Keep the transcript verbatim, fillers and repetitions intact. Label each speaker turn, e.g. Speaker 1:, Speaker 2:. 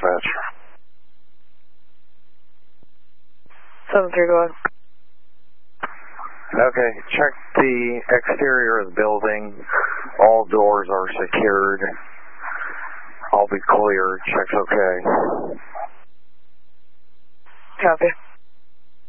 Speaker 1: dispatch.
Speaker 2: seven three, go ahead.
Speaker 1: Okay, check the exterior of the building. All doors are secured. I'll be clear. Check's okay.
Speaker 2: Copy.